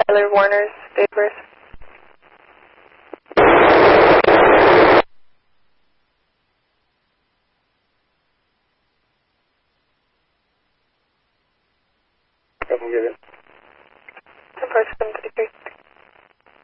Tyler Warner's date of birth. I can get it. 10-733.